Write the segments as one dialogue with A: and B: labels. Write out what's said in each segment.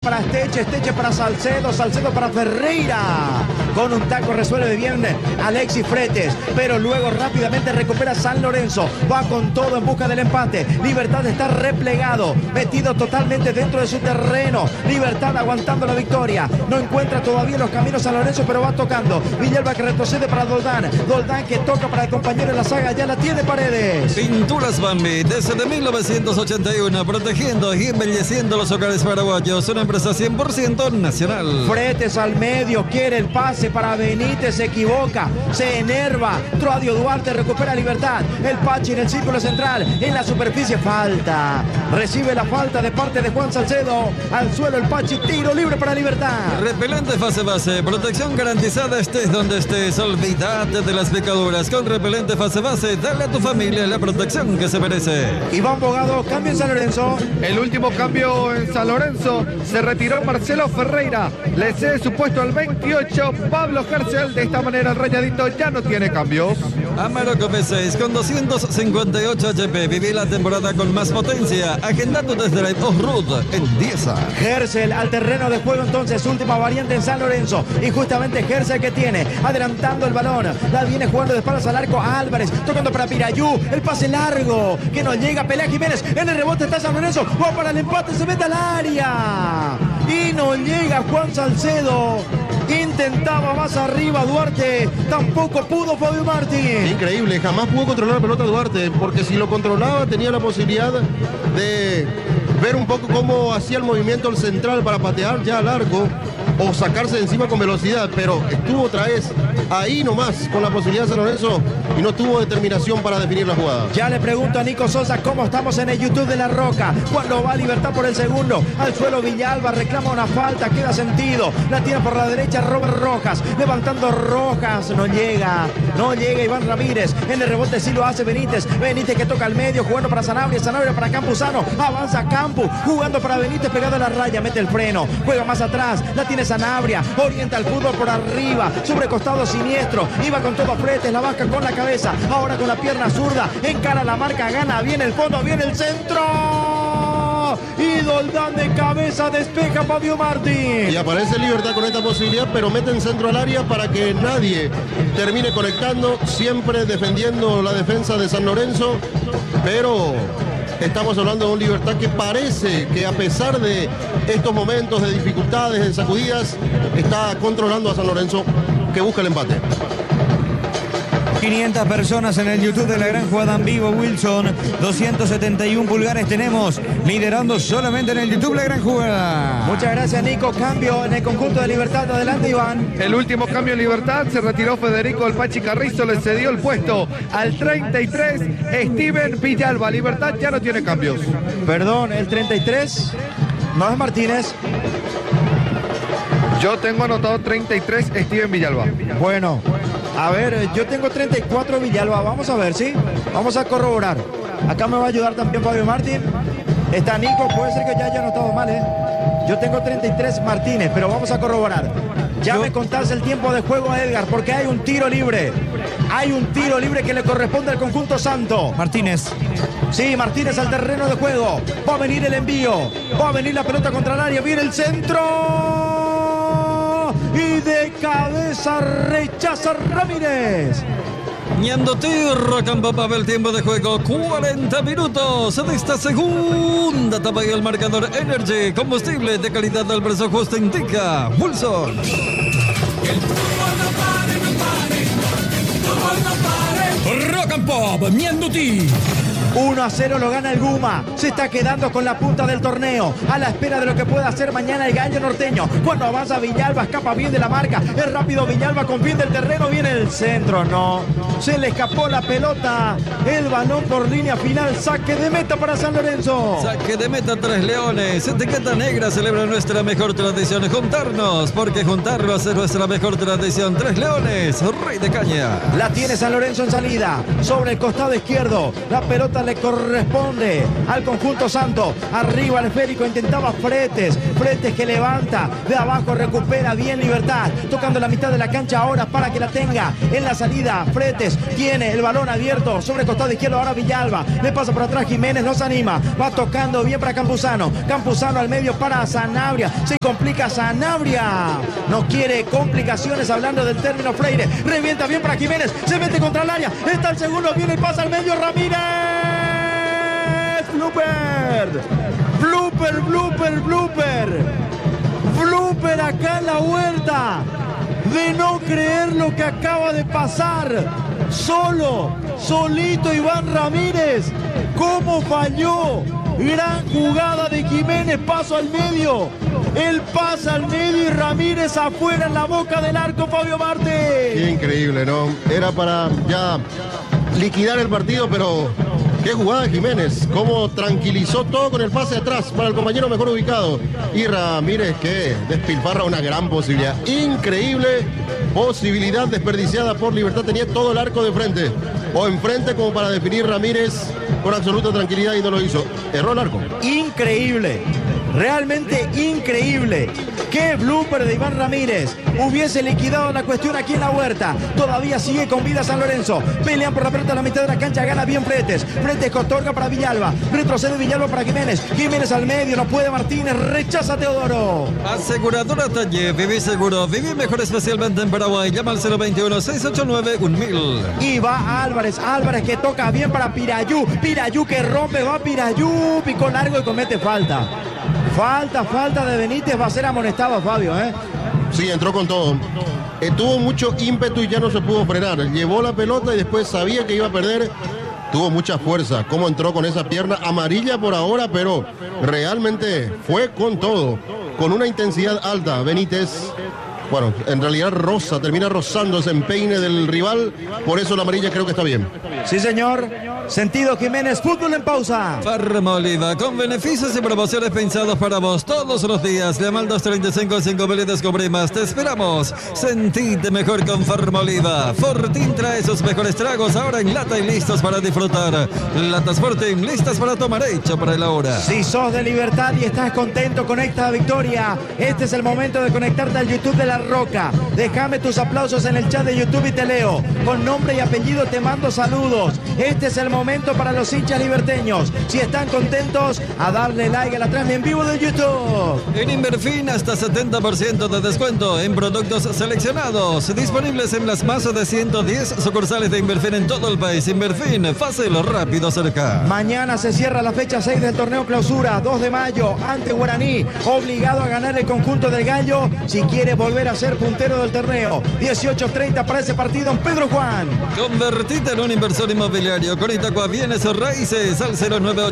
A: para Esteche, Esteche para Salcedo, Salcedo para Ferreira. Con un taco resuelve bien Alexis Fretes, pero luego rápidamente recupera San Lorenzo. Va con todo en busca del empate. Libertad está replegado, metido totalmente dentro de su terreno. Libertad aguantando la victoria. No encuentra todavía los caminos San Lorenzo, pero va tocando. Villalba que retrocede para Doldán. Doldán que toca para el compañero en la saga. Ya la tiene Paredes.
B: Pinturas Bambi, desde 1981, protegiendo y embelleciendo los hogares paraguayos. Una empresa 100% nacional.
A: Fretes al medio, quiere el pase para Benítez, se equivoca, se enerva. Troadio Duarte recupera Libertad. El Pachi en el círculo central, en la superficie, falta. Recibe la falta de parte de Juan Salcedo. Al suelo el Pachi, tiro libre para Libertad.
B: Repelente fase base, protección garantizada estés donde estés. Olvídate de las picaduras. Con repelente fase base, dale a tu familia la protección que se merece.
A: Iván Bogado, cambio en San Lorenzo.
C: El último cambio en San Lorenzo, se retiró Marcelo Ferreira, le cede su puesto al 28 Pablo Gercel. De esta manera el Rayadito ya no tiene cambios.
B: Amarok V6 con 258 HP. Viví la temporada con más potencia. Agendando desde la Off-Road en Dieza.
A: Gercel al terreno de juego entonces, última variante en San Lorenzo. Y justamente Gercel que tiene, adelantando el balón. La viene jugando de espaldas al arco a Álvarez, tocando para Pirayú. El pase largo, que no llega, pelea Jiménez. En el rebote está San Lorenzo. Va para el empate, se mete al área. Y no llega Juan Salcedo. Intentaba más arriba Duarte, tampoco pudo Fabio Martín.
D: Increíble, jamás pudo controlar la pelota Duarte, porque si lo controlaba tenía la posibilidad de ver un poco cómo hacía el movimiento el central para patear ya al arco o sacarse de encima con velocidad, pero estuvo otra vez ahí nomás con la posibilidad de San Lorenzo y no tuvo determinación para definir la jugada.
A: Ya le pregunto a Nico Sosa cómo estamos en el YouTube de La Roca, cuando va a Libertad por el segundo, al suelo Villalba, reclama una falta, queda sentido, la tira por la derecha Robert Rojas, levantando Rojas, no llega Iván Ramírez, en el rebote sí lo hace Benítez que toca al medio, jugando para Sanabria para Campuzano, avanza Campu, jugando para Benítez, pegado a la raya, mete el freno, juega más atrás, la tiene Sanabria, orienta el fútbol por arriba, sobre costado siniestro, iba con todo Fretes, la vasca con la cabeza, ahora con la pierna zurda, encara la marca, gana, viene el fondo, viene el centro, y Doldán de cabeza despeja Fabio Martín.
D: Y aparece Libertad con esta posibilidad, pero mete en centro al área para que nadie termine conectando, siempre defendiendo la defensa de San Lorenzo, pero estamos hablando de un Libertad que parece que a pesar de estos momentos de dificultades, de sacudidas, está controlando a San Lorenzo, que busca el empate.
E: 500 personas en el YouTube de La Gran Jugada en vivo, Wilson. 271 pulgares tenemos, liderando solamente en el YouTube La Gran Jugada.
A: Muchas gracias, Nico. Cambio en el conjunto de Libertad. Adelante, Iván.
C: El último cambio en Libertad, se retiró Federico El Pachi Carrizo, le cedió el puesto al 33 Steven Villalba. Libertad ya no tiene cambios.
A: Perdón, el 33 no es Martínez.
C: Yo tengo anotado 33 Steven Villalba.
A: Bueno, a ver, yo tengo 34 Villalba. Vamos a ver, ¿sí? Vamos a corroborar. Acá me va a ayudar también Fabio Martín. Está Nico, puede ser que ya haya anotado mal, ¿eh? Yo tengo 33 Martínez, pero vamos a corroborar. Ya me contás el tiempo de juego a Edgar, porque hay un tiro libre. Hay un tiro libre que le corresponde al conjunto santo.
E: Martínez.
A: Sí, Martínez al terreno de juego. Va a venir el envío. Va a venir la pelota contra el área. Viene el centro. Y de cabeza rechaza Ramírez.
B: Ñandoti, Rocampo para el tiempo de juego, 40 minutos de esta segunda etapa y el marcador Energy, combustible de calidad al precio justo, indica Wilson.
F: Rock and Pop, Ñandoti.
A: 1-0 lo gana el Guma. Se está quedando con la punta del torneo, a la espera de lo que pueda hacer mañana el gallo norteño. Cuando avanza Villalba, escapa bien de la marca. Es rápido Villalba con fin del terreno. Viene el centro, no. Se le escapó la pelota. El balón por línea final. Saque de meta para San Lorenzo.
B: Saque de meta, Tres Leones. Etiqueta negra celebra nuestra mejor tradición. Juntarnos, porque juntarnos es nuestra mejor tradición. Tres Leones, Rey de Caña.
A: La tiene San Lorenzo en salida. Sobre el costado izquierdo. La pelota pelota le corresponde al conjunto santo. Arriba el esférico, intentaba Fretes que levanta de abajo, recupera bien Libertad, tocando la mitad de la cancha ahora para que la tenga en la salida. Fretes tiene el balón abierto sobre el costado izquierdo, ahora Villalba, le pasa por atrás Jiménez, los anima, va tocando bien para Campuzano al medio para Sanabria, se complica Sanabria, no quiere complicaciones hablando del término Freire, revienta bien para Jiménez, se mete contra el área, está el segundo, viene y pasa al medio Ramírez, blooper acá en la Huerta, de no creer lo que acaba de pasar, solito Iván Ramírez, cómo falló. Gran jugada de Jiménez, paso al medio. Él pasa al medio y Ramírez afuera en la boca del arco, Fabio Martín.
D: Qué increíble, ¿no? Era para ya liquidar el partido, pero qué jugada de Jiménez. Cómo tranquilizó todo con el pase atrás para el compañero mejor ubicado. Y Ramírez que despilfarra una gran posibilidad. Increíble posibilidad desperdiciada por Libertad. Tenía todo el arco de frente o enfrente como para definir Ramírez con absoluta tranquilidad y no lo hizo. Erró el arco.
A: Increíble, realmente increíble. Qué blooper de Iván Ramírez. Hubiese liquidado la cuestión aquí en la Huerta. Todavía sigue con vida San Lorenzo. Pelean por la pelota a la mitad de la cancha. Gana bien Fretes que otorga para Villalba. Retrocede Villalba para Jiménez. Jiménez al medio. No puede Martínez. Rechaza Teodoro.
B: Aseguradora Talle. Viví seguro. Viví mejor especialmente en Paraguay. Llama al 021-689-1000.
A: Y va Álvarez. Álvarez que toca bien para Pirayú. Pirayú que rompe. Va Pirayú. Picó largo y comete falta. Falta de Benítez, va a ser amonestado, Fabio, ¿eh?
D: Sí, entró con todo. Tuvo mucho ímpetu y ya no se pudo frenar. Llevó la pelota y después sabía que iba a perder. Tuvo mucha fuerza. Cómo entró con esa pierna amarilla por ahora, pero realmente fue con todo. Con una intensidad alta. Benítez, bueno, en realidad termina rozándose en peine del rival. Por eso la amarilla creo que está bien.
A: Sí, señor. Sentido Jiménez, fútbol en pausa.
B: Farmoliva, con beneficios y promociones pensados para vos todos los días. Llama al 235-5000 y descubrí más. Te esperamos. Sentite mejor con Farmoliva. Fortín trae sus mejores tragos ahora en lata y listos para disfrutar. Latas Fortín, listas para tomar, hecho para la hora.
A: Si sos de Libertad y estás contento, conecta a Victoria. Este es el momento de conectarte al YouTube de La Roca. Déjame tus aplausos en el chat de YouTube y te leo. Con nombre y apellido te mando saludos. Este es el momento para los hinchas liberteños. Si están contentos, a darle like a la transmisión en vivo de YouTube.
B: En Inverfin hasta 70% de descuento en productos seleccionados. Disponibles en las más de 110 sucursales de Inverfin en todo el país. Inverfin, fácil, rápido, cerca.
A: Mañana se cierra la fecha 6 del torneo clausura. 2 de mayo ante Guaraní. Obligado a ganar el conjunto del Gallo si quiere volver a ser puntero del torneo. 18:30 para ese partido en Pedro Juan.
B: Convertite en un inversor inmobiliario con Itacua Bienes Raíces al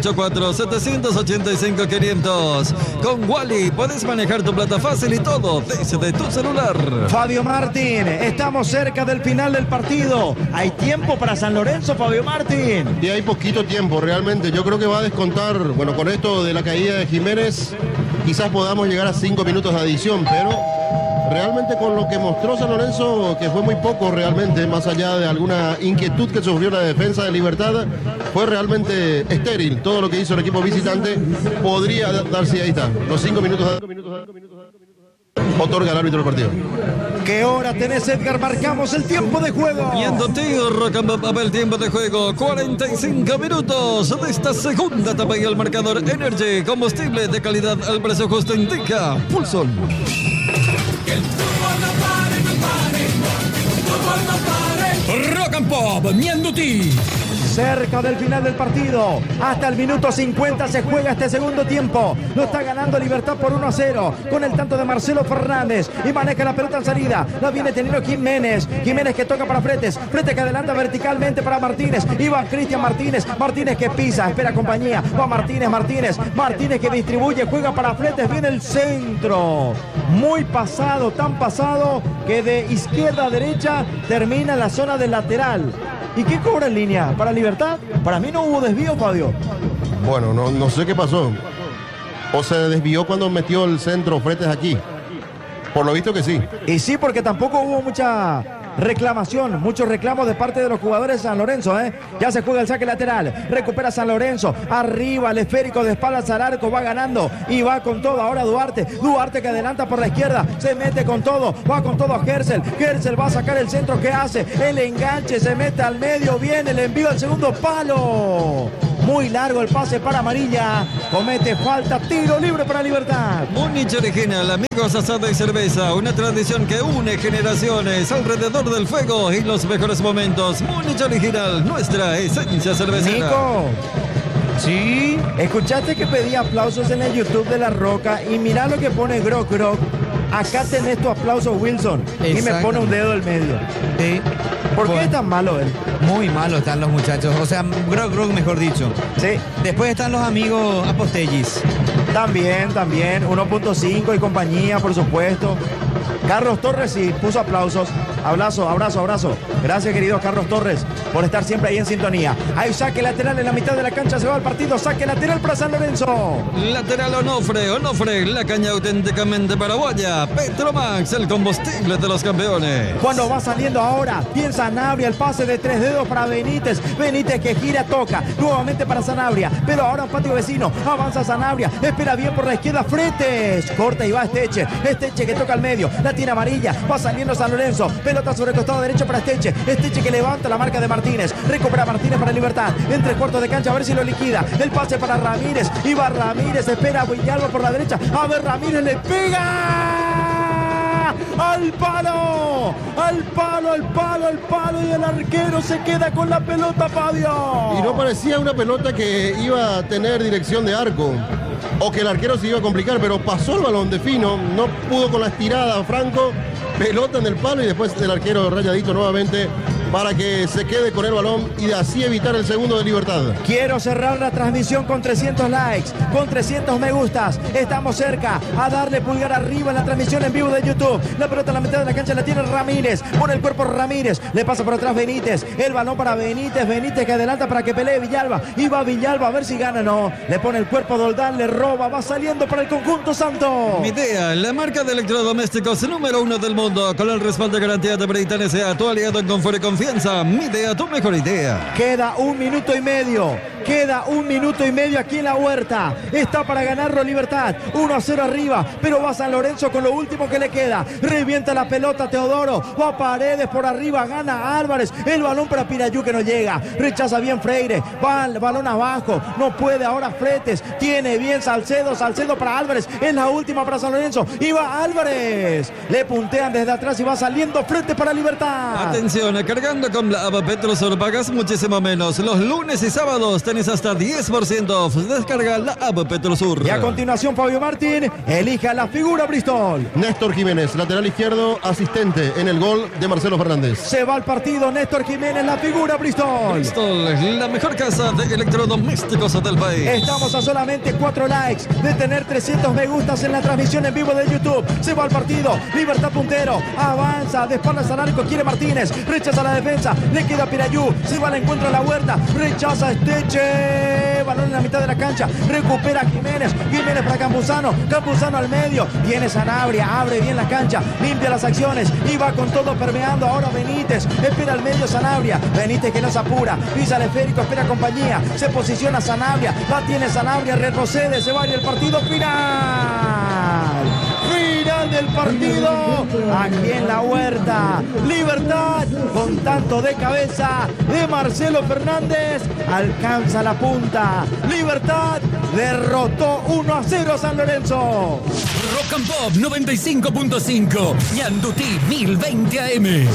B: 0984-785-500. Con Wally puedes manejar tu plata fácil y todo desde tu celular.
A: Fabio Martín, estamos cerca del final del partido. ¿Hay tiempo para San Lorenzo, Fabio Martín?
D: Y hay poquito tiempo realmente. Yo creo que va a descontar, bueno, con esto de la caída de Jiménez, quizás podamos llegar a 5 minutos de adición, pero realmente con lo que mostró San Lorenzo, que fue muy poco realmente, más allá de alguna inquietud que sufrió la defensa de Libertad, fue realmente estéril. Todo lo que hizo el equipo visitante podría darse, ahí está, los 5 minutos otorga el árbitro del partido.
A: ¿Qué hora tenés, Edgar? Marcamos el tiempo de juego.
B: Viendo tío Rock and Pop, el tiempo de juego, 45 minutos de esta segunda etapa y el marcador Energy, combustible de calidad al precio justo, indica Pulson.
F: Que el fútbol no pare, no pare, el fútbol no pare. Rock and Pop, Mianduti.
A: Cerca del final del partido, hasta el minuto 50 se juega este segundo tiempo. Lo está ganando Libertad por 1-0 con el tanto de Marcelo Fernández y maneja la pelota en salida. La viene teniendo Jiménez. Jiménez que toca para Fretes. Fretes que adelanta verticalmente para Martínez. Iba Cristian Martínez. Martínez que pisa, espera compañía. Va Martínez. Martínez que distribuye, juega para Fretes. Viene el centro. Muy pasado, tan pasado que de izquierda a derecha termina en la zona del lateral. ¿Y qué cobra en línea? ¿Para Libertad? Para mí no hubo desvío, Fabio.
D: Bueno, no sé qué pasó. O se desvió cuando metió el centro Fretes aquí. Por lo visto que sí.
A: Y sí, porque tampoco hubo mucha reclamación, muchos reclamos de parte de los jugadores de San Lorenzo. Ya se juega el saque lateral, recupera San Lorenzo, arriba el esférico de espaldas al arco, va ganando y va con todo. Ahora Duarte que adelanta por la izquierda, se mete con todo, va con todo a Gersel va a sacar el centro, que hace el enganche, se mete al medio, viene el envío al segundo palo. Muy largo el pase para Amarilla. Comete falta, tiro libre para Libertad.
B: Múnich Original, amigos, asada y cerveza. Una tradición que une generaciones alrededor del fuego y los mejores momentos. Múnich Original, nuestra esencia cervecera.
A: Nico.
E: Sí.
A: Escuchaste que pedí aplausos en el YouTube de La Roca y mirá lo que pone Grok. Acá tenés tu aplauso, Wilson. Y me pone un dedo en medio.
E: Sí.
A: ¿Por qué es tan malo él?
E: Muy malo están los muchachos. O sea, Grok, mejor dicho.
A: Sí.
E: Después están los amigos Apostellis.
A: También. 1.5 y compañía, por supuesto. Carlos Torres sí puso aplausos. Abrazo. Gracias, querido Carlos Torres, por estar siempre ahí en sintonía. Hay saque lateral en la mitad de la cancha, se va al partido. Saque lateral para San Lorenzo.
B: Lateral Onofre, la caña auténticamente paraguaya. Petromax, el combustible de los campeones.
A: Cuando va saliendo ahora, bien Sanabria, el pase de 3 dedos para Benítez. Benítez que gira, toca, nuevamente para Sanabria, pero ahora un patio vecino. Avanza Sanabria, espera bien por la izquierda, Fretes. Corta y va Esteche que toca al medio. La tiene Amarilla, va saliendo San Lorenzo. Pelota sobre el costado derecho para Esteche que levanta la marca de Martínez. Recupera Martínez para Libertad. En 3/4 de cancha, a ver si lo liquida. El pase para Ramírez. Y va Ramírez, espera Villalba por la derecha. A ver, Ramírez le pega. Al palo. Y el arquero se queda con la pelota, Fabio.
D: Y no parecía una pelota que iba a tener dirección de arco o que el arquero se iba a complicar, pero pasó el balón de fino, no pudo con la estirada Franco, pelota en el palo y después el arquero rayadito nuevamente para que se quede con el balón y así evitar el segundo de Libertad.
A: Quiero cerrar la transmisión con 300 likes, con 300 me gustas. Estamos cerca a darle pulgar arriba en la transmisión en vivo de YouTube. La pelota en la mitad de la cancha la tiene Ramírez. Pone el cuerpo Ramírez. Le pasa por atrás Benítez. El balón para Benítez que adelanta para que pelee Villalba. Y va Villalba a ver si gana. No. Le pone el cuerpo Doldán, le roba. Va saliendo para el conjunto santo.
B: Midea, la marca de electrodomésticos número 1 del mundo. Con el respaldo de garantía de Britan S.A. Tu aliado en confort y confianza. Midea, tu mejor idea.
A: Queda 1 minuto y medio. Aquí en la Huerta. Está para ganarlo Libertad. 1-0 arriba. Pero va San Lorenzo con lo último que le queda. Revienta la pelota Teodoro. Va Paredes por arriba. Gana Álvarez. El balón para Pirayú que no llega. Rechaza bien Freire. Va el balón abajo. No puede ahora Fretes. Tiene bien Salcedo para Álvarez. Es la última para San Lorenzo. Y va Álvarez. Le puntean desde atrás y va saliendo Fretes para Libertad.
B: Atención, cargando con la app Petrosur pagas muchísimo menos. Los lunes y sábados tenés hasta 10% off. Descarga la app Petrosur.
A: Y a continuación, Fabio Martín elija la figura Bristol.
D: Néstor Jiménez, lateral izquierdo, asistente en el gol de Marcelo Fernández.
A: Se va al partido Néstor Jiménez, la figura Bristol.
B: Bristol, la mejor casa de electrodomésticos del país.
A: Estamos a solamente 4 likes de tener 300 me gustas en la transmisión en vivo de YouTube. Se va al partido, Libertad puntero, avanza, de espaldas al arco, quiere Martínez, rechaza la defensa, le queda Pirayú, se va al encuentro a la Huerta, rechaza Esteche, balón en la mitad de la cancha, recupera Jiménez para Campuzano al medio, tiene Sanabria, abre bien la cancha, limpia las acciones y va con todo permeando, ahora Benítez, espera al medio Sanabria, Benítez que no se apura, pisa el esférico, espera compañía, se posiciona Sanabria, la tiene Sanabria, retrocede, se va y el partido final del partido, aquí en la Huerta, Libertad con tanto de cabeza de Marcelo Fernández, alcanza la punta, Libertad derrotó 1-0 a San Lorenzo.
F: Rock and Pop 95.5, Ñandutí 1020 AM.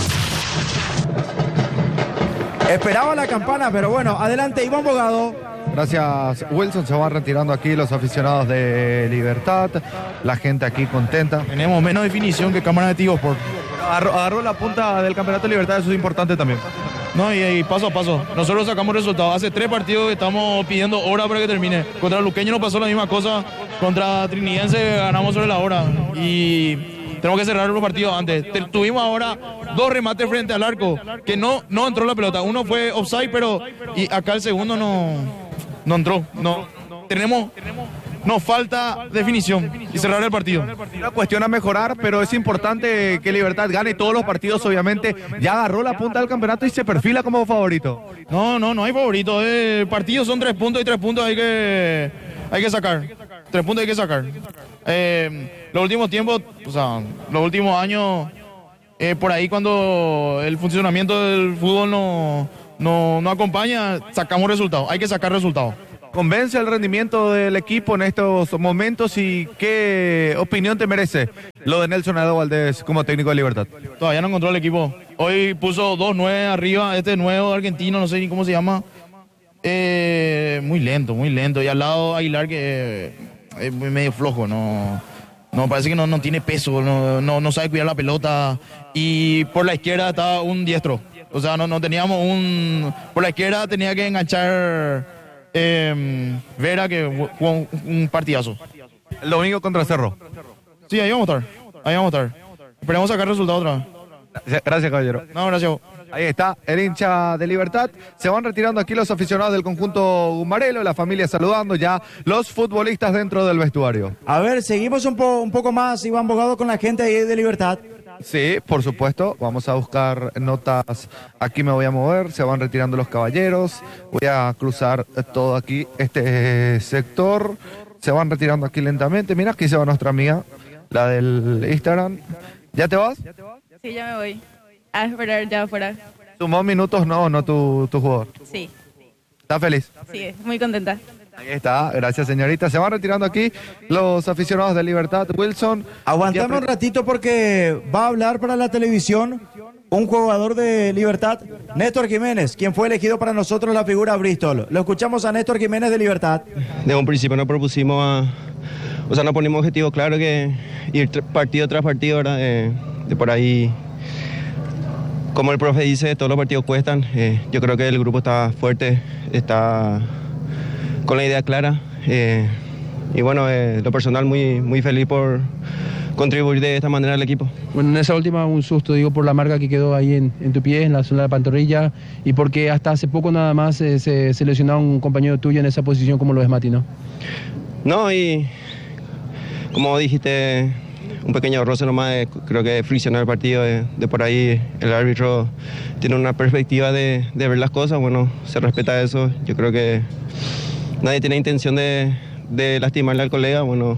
A: Esperaba la campana, pero bueno, adelante Iván Bogado.
C: Gracias, Wilson. Se van retirando aquí los aficionados de Libertad. La gente aquí contenta.
G: Tenemos menos definición que Cámara de Tigosport. Agarró la punta del Campeonato de Libertad, eso es importante también. No, y paso a paso. Nosotros sacamos resultados. Hace 3 partidos que estamos pidiendo hora para que termine. Contra Luqueño nos pasó la misma cosa. Contra Trinidense ganamos sobre la hora. Y tenemos que cerrar los partidos antes. Tuvimos ahora 2 remates frente al arco, que no entró la pelota. Uno fue offside, pero y acá el segundo no entró. No. Tenemos nos falta definición y cerrar el partido.
C: Una cuestión a mejorar, pero es importante que Libertad gane todos los partidos, obviamente. Ya agarró la punta del campeonato y se perfila como favorito.
G: No hay favorito. El partido son 3 puntos y 3 puntos hay que sacar. 3 puntos hay que sacar. Los últimos tiempos, o sea, los últimos años, por ahí cuando el funcionamiento del fútbol no acompaña, sacamos resultados. Hay que sacar resultados.
C: ¿Convence el rendimiento del equipo en estos momentos y qué opinión te merece lo de Nelson Edo Valdés como técnico de Libertad?
G: Todavía no encontró el equipo. Hoy puso 2-9 arriba, este nuevo argentino, no sé ni cómo se llama. Muy lento. Y al lado Aguilar que es medio flojo, no parece que no tiene peso, no sabe cuidar la pelota. Y por la izquierda estaba un diestro. O sea, no teníamos por la izquierda tenía que enganchar Vera, que jugó un partidazo.
C: El domingo contra Cerro.
G: Sí, ahí vamos a estar. Esperemos sacar resultados otra vez.
C: Gracias, caballero.
G: No, gracias.
C: Ahí está, el hincha de Libertad. Se van retirando aquí los aficionados del conjunto Gumarelo, la familia saludando ya los futbolistas dentro del vestuario.
A: A ver, seguimos un poco más, Iván Bogado, con la gente ahí de Libertad.
C: Sí, por supuesto. Vamos a buscar notas. Aquí me voy a mover. Se van retirando los caballeros. Voy a cruzar todo aquí, este sector. Se van retirando aquí lentamente. Mira, aquí se va nuestra amiga, la del Instagram. ¿Ya te vas?
H: Sí, ya me voy. A esperar ya afuera.
C: ¿Sumó minutos? No tu jugador.
H: Sí.
C: ¿Estás feliz?
H: Sí, muy contenta.
C: Ahí está, gracias señorita. Se van retirando aquí los aficionados de Libertad. Wilson.
A: Aguantame un ratito porque va a hablar para la televisión un jugador de Libertad, Néstor Jiménez, quien fue elegido para nosotros la figura Bristol. Lo escuchamos a Néstor Jiménez de Libertad.
I: De un principio nos propusimos nos ponimos objetivo claro que ir partido tras partido, ¿verdad? De por ahí, como el profe dice, todos los partidos cuestan. Yo creo que el grupo está fuerte, está con la idea clara. Y bueno, lo personal muy feliz por contribuir de esta manera al equipo.
J: Bueno, en esa última un susto, digo, por la marca que quedó ahí en tu pie, en la zona de la pantorrilla, y porque hasta hace poco nada más se lesionaba un compañero tuyo en esa posición como lo es Mati, ¿no?
I: No, y como dijiste, un pequeño roce nomás, creo que friccionó el partido, de por ahí el árbitro tiene una perspectiva de ver las cosas, bueno, se respeta eso. Yo creo que nadie tiene intención de lastimarle al colega. Bueno,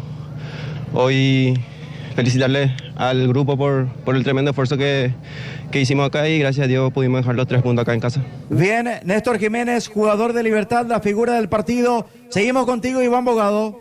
I: hoy felicitarle al grupo por el tremendo esfuerzo que hicimos acá y gracias a Dios pudimos dejar los 3 puntos acá en casa.
A: Bien, Néstor Jiménez, jugador de Libertad, la figura del partido. Seguimos contigo, Iván Bogado.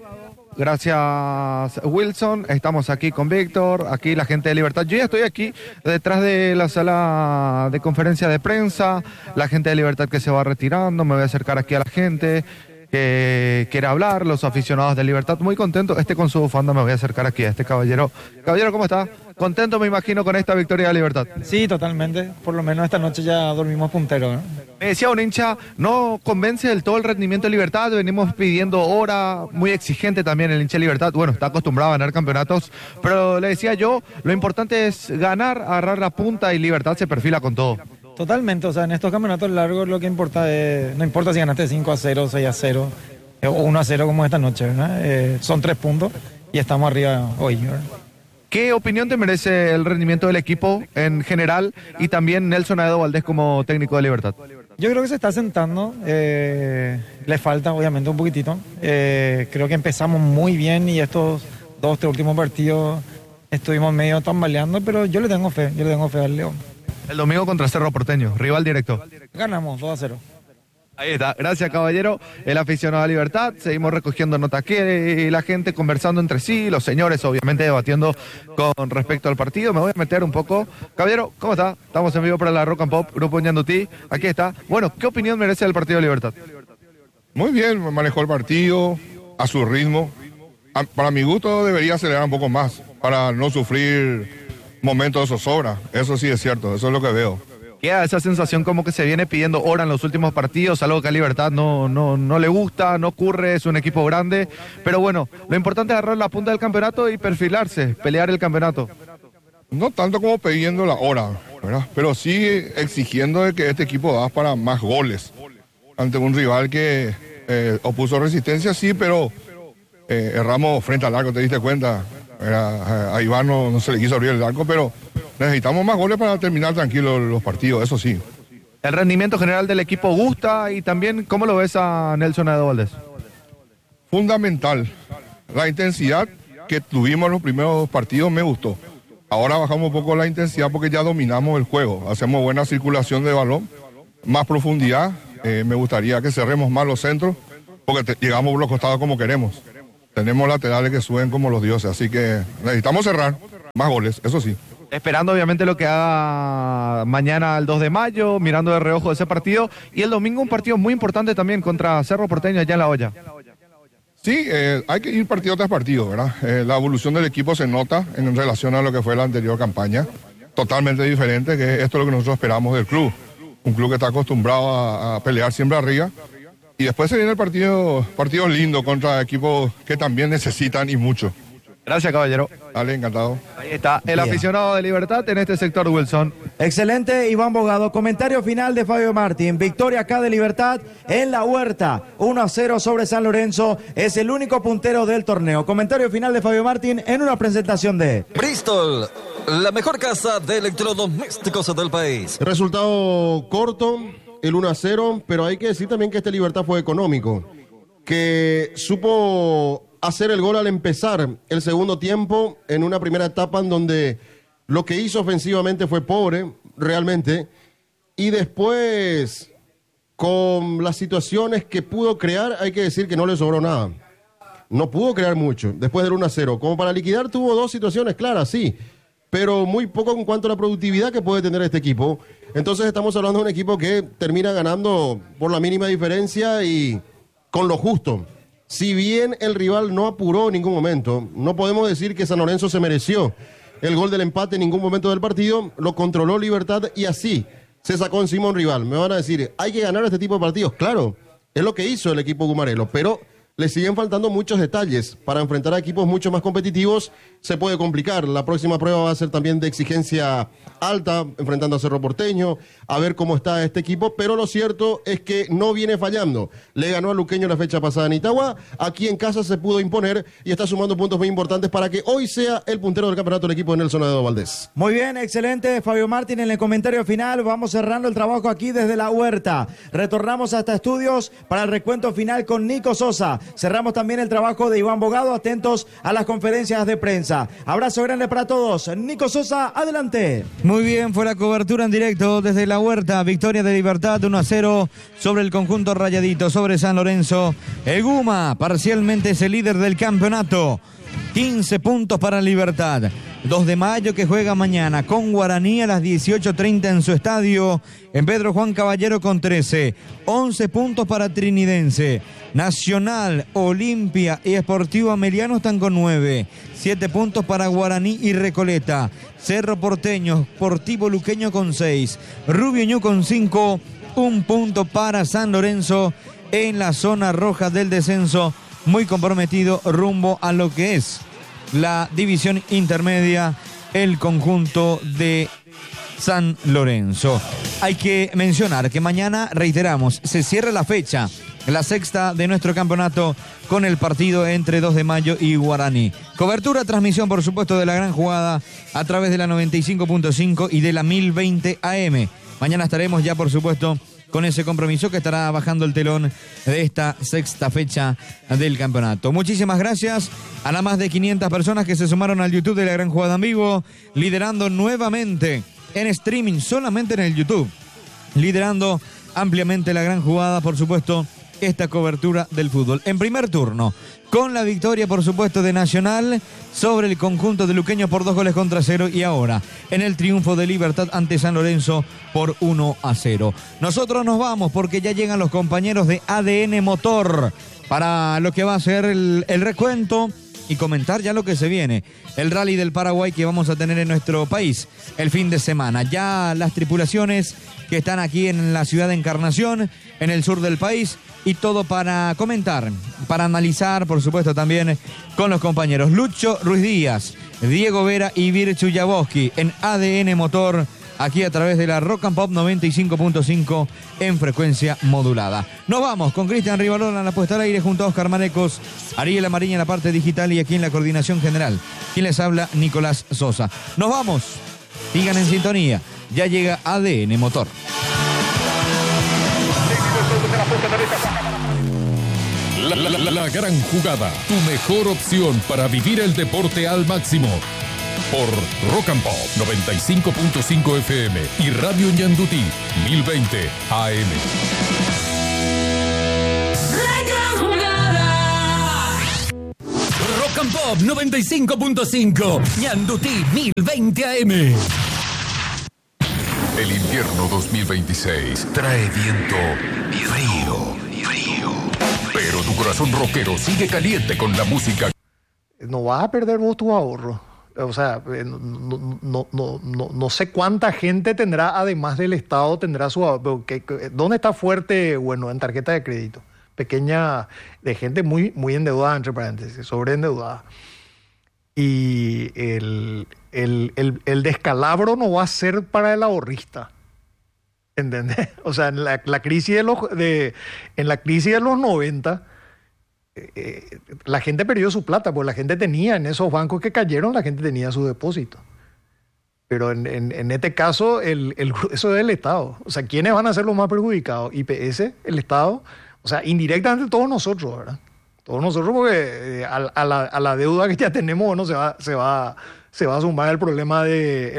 C: Gracias, Wilson. Estamos aquí con Víctor, aquí la gente de Libertad. Yo ya estoy aquí detrás de la sala de conferencia de prensa, la gente de Libertad que se va retirando. Me voy a acercar aquí a la gente que quiere hablar, los aficionados de Libertad. Muy contento, con su bufanda me voy a acercar aquí a este caballero. Caballero, ¿cómo está? Contento, me imagino, con esta victoria de Libertad.
K: Sí, totalmente. Por lo menos esta noche ya dormimos punteros, ¿no?
C: Me decía un hincha, no convence del todo el rendimiento de Libertad. Venimos pidiendo hora, muy exigente también el hincha de Libertad. Bueno, está acostumbrado a ganar campeonatos, pero le decía yo, lo importante es ganar, agarrar la punta y Libertad se perfila con todo.
K: Totalmente, o sea, en estos campeonatos largos lo que importa es, no importa si ganaste 5-0, 6-0 o 1-0 como esta noche, ¿verdad? Son 3 puntos y estamos arriba hoy, ¿verdad?
C: ¿Qué opinión te merece el rendimiento del equipo en general y también Nelson Edo Valdés como técnico de Libertad?
K: Yo creo que se está sentando, le falta obviamente un poquitito. Creo que empezamos muy bien y estos 2-3 últimos partidos estuvimos medio tambaleando, pero yo le tengo fe al León.
C: El domingo contra Cerro Porteño, rival directo.
K: Ganamos 2-0.
C: Ahí está, gracias caballero, el aficionado a Libertad. Seguimos recogiendo nota aquí, la gente conversando entre sí, los señores obviamente debatiendo con respecto al partido. Me voy a meter un poco. Caballero, ¿cómo está? Estamos en vivo para la Rock and Pop, Grupo Ñandutí, aquí está. Bueno, ¿qué opinión merece el partido de Libertad?
L: Muy bien, manejó el partido a su ritmo. Para mi gusto debería acelerar un poco más para no sufrir momentos de zozobra. Eso sí es cierto, eso es lo que veo.
C: Queda esa sensación como que se viene pidiendo hora en los últimos partidos, algo que a Libertad no le gusta, no ocurre, es un equipo grande, pero bueno, lo importante es agarrar la punta del campeonato y perfilarse, pelear el campeonato.
L: No tanto como pidiendo la hora, ¿verdad? Pero sí exigiendo de que este equipo da para más goles ante un rival que opuso resistencia, sí, pero erramos frente al arco, te diste cuenta. A Iván no se le quiso abrir el arco, pero necesitamos más goles para terminar tranquilos los partidos, eso sí.
C: El rendimiento general del equipo gusta y también, ¿cómo lo ves a Nelson Aedo Valdés?
L: Fundamental. La intensidad que tuvimos en los primeros partidos me gustó. Ahora bajamos un poco la intensidad porque ya dominamos el juego. Hacemos buena circulación de balón, más profundidad. Me gustaría que cerremos más los centros porque llegamos por los costados como queremos. Tenemos laterales que suben como los dioses, así que necesitamos cerrar más goles, eso sí.
C: Esperando obviamente lo que haga mañana el 2 de mayo, mirando de reojo ese partido. Y el domingo un partido muy importante también contra Cerro Porteño allá en La Hoya.
L: Sí, hay que ir partido tras partido, ¿verdad? La evolución del equipo se nota en relación a lo que fue la anterior campaña. Totalmente diferente, que esto es lo que nosotros esperamos del club. Un club que está acostumbrado a pelear siempre arriba. Y después se viene el partido lindo contra equipos que también necesitan y mucho.
C: Gracias, caballero.
L: Dale, encantado.
C: Ahí está, el aficionado de Libertad en este sector, Wilson.
A: Excelente, Iván Bogado. Comentario final de Fabio Martín. Victoria acá de Libertad en La Huerta. 1-0 sobre San Lorenzo. Es el único puntero del torneo. Comentario final de Fabio Martín en una presentación de
B: Bristol, la mejor casa de electrodomésticos del país.
D: Resultado corto, el 1-0, pero hay que decir también que este Libertad fue económico. Que supo hacer el gol al empezar el segundo tiempo en una primera etapa en donde lo que hizo ofensivamente fue pobre, realmente, y después con las situaciones que pudo crear hay que decir que no le sobró nada. No pudo crear mucho después del 1-0. Como para liquidar tuvo dos situaciones claras, sí, pero muy poco en cuanto a la productividad que puede tener este equipo. Entonces estamos hablando de un equipo que termina ganando por la mínima diferencia y con lo justo. Si bien el rival no apuró en ningún momento, no podemos decir que San Lorenzo se mereció el gol del empate en ningún momento del partido, lo controló Libertad y así se sacó encima un rival. Me van a decir, hay que ganar este tipo de partidos. Claro, es lo que hizo el equipo Gumarelo, pero le siguen faltando muchos detalles. Para enfrentar a equipos mucho más competitivos se puede complicar. La próxima prueba va a ser también de exigencia alta, enfrentando a Cerro Porteño, a ver cómo está este equipo, pero lo cierto es que no viene fallando. Le ganó a Luqueño la fecha pasada en Itagua, aquí en casa se pudo imponer y está sumando puntos muy importantes para que hoy sea el puntero del campeonato el equipo de Nelson Aedo Valdés.
A: Muy bien, excelente, Fabio Martín en el comentario final. Vamos cerrando el trabajo aquí desde La Huerta. Retornamos hasta estudios para el recuento final con Nico Sosa. Cerramos también el trabajo de Iván Bogado, atentos a las conferencias de prensa. Abrazo grande para todos. Nico Sosa, adelante.
E: Muy bien, fue la cobertura en directo desde La Huerta. Victoria de Libertad 1-0 sobre el conjunto rayadito, sobre San Lorenzo. Eguma parcialmente es el líder del campeonato. 15 puntos para Libertad. 2 de mayo que juega mañana con Guaraní a las 18:30 en su estadio. En Pedro Juan Caballero con 13. 11 puntos para Trinidense. Nacional, Olimpia y Sportivo Ameliano están con 9. 7 puntos para Guaraní y Recoleta. Cerro Porteño, Sportivo Luqueño con 6. Rubio Ñu con 5. 1 punto para San Lorenzo en la zona roja del descenso. Muy comprometido rumbo a lo que es la división intermedia, el conjunto de San Lorenzo. Hay que mencionar que mañana, reiteramos, se cierra la fecha, la sexta de nuestro campeonato, con el partido entre 2 de mayo y Guaraní. Cobertura, transmisión, por supuesto, de la gran jugada a través de la 95.5 y de la 1020 AM. Mañana estaremos ya, por supuesto, con ese compromiso que estará bajando el telón de esta sexta fecha del campeonato. Muchísimas gracias a las más de 500 personas que se sumaron al YouTube de La Gran Jugada en Vivo, liderando nuevamente en streaming, solamente en el YouTube, liderando ampliamente La Gran Jugada, por supuesto, esta cobertura del fútbol. En primer turno, con la victoria, por supuesto, de Nacional sobre el conjunto de Luqueño por 2-0 y ahora en el triunfo de Libertad ante San Lorenzo por 1-0. Nosotros nos vamos porque ya llegan los compañeros de ADN Motor para lo que va a ser el recuento y comentar ya lo que se viene. El Rally del Paraguay que vamos a tener en nuestro país el fin de semana. Ya las tripulaciones que están aquí en la ciudad de Encarnación, en el sur del país, y todo para comentar, para analizar, por supuesto, también con los compañeros Lucho Ruiz Díaz, Diego Vera y Virchu Jaboski en ADN Motor aquí a través de la Rock and Pop 95.5 en frecuencia modulada. Nos vamos con Cristian Rivarola en la puesta al aire junto a Oscar Marecos, Ariel Amariña en la parte digital y aquí en la coordinación general. Quien les habla, Nicolás Sosa. Nos vamos. Sigan en sintonía. Ya llega ADN Motor.
M: La gran jugada, tu mejor opción para vivir el deporte al máximo. Por Rock and Pop 95.5 FM y Radio Ñandutí 1020 AM.
F: La gran jugada. Rock and Pop 95.5 Ñandutí 1020 AM.
M: El invierno 2026 trae viento y frío. Pero tu corazón rockero sigue caliente con la música.
N: No vas a perder vos tu ahorro. O sea, no sé cuánta gente tendrá, además del Estado, tendrá su ahorro. ¿Dónde está fuerte? Bueno, en tarjeta de crédito. Pequeña, de gente muy endeudada, entre paréntesis, sobreendeudada. Y el descalabro no va a ser para el ahorrista. ¿Entendés? O sea, en la crisis de los 90, la gente perdió su plata, porque la gente tenía, en esos bancos que cayeron, la gente tenía su depósito. Pero en este caso, eso es el Estado. O sea, ¿quiénes van a ser los más perjudicados? IPS, el Estado, o sea, indirectamente todos nosotros, ¿verdad? Todos nosotros, porque a la deuda que ya tenemos, bueno, se va a sumar el problema de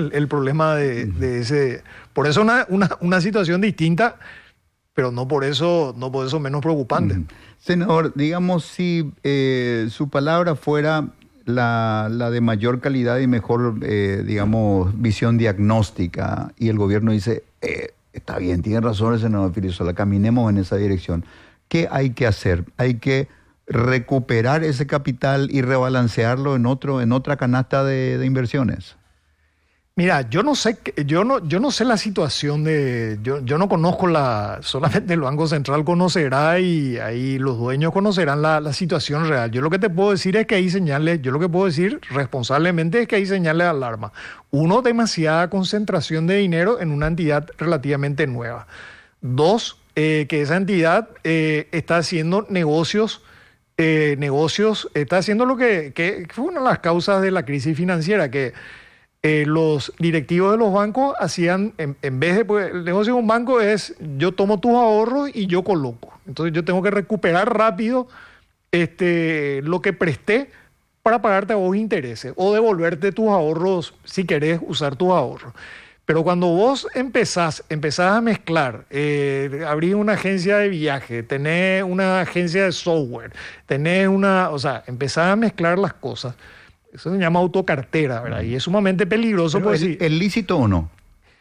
N: ese. Por eso una situación distinta, pero no por eso menos preocupante.
O: Senador, digamos, si su palabra fuera la de mayor calidad y mejor, digamos, visión diagnóstica, y el gobierno dice, está bien, tiene razón el senador Filisola, caminemos en esa dirección. ¿Qué hay que hacer? Hay que recuperar ese capital y rebalancearlo en otra canasta de inversiones.
N: Mira, yo no sé la situación yo no conozco solamente el Banco Central conocerá y ahí los dueños conocerán la situación real. Yo lo que te puedo decir es que hay señales, yo lo que puedo decir responsablemente es que hay señales de alarma. Uno, demasiada concentración de dinero en una entidad relativamente nueva. Dos, que esa entidad está haciendo negocios, está haciendo lo que fue una de las causas de la crisis financiera, que los directivos de los bancos hacían, en vez de, pues, el negocio de un banco es, yo tomo tus ahorros y yo coloco. Entonces yo tengo que recuperar rápido lo que presté para pagarte a vos intereses o devolverte tus ahorros si querés usar tus ahorros. Pero cuando vos empezás a mezclar, abrís una agencia de viaje, tenés una agencia de software, empezás a mezclar las cosas. Eso se llama autocartera, ¿verdad? Y es sumamente peligroso.
O: Pues, ¿es lícito o no?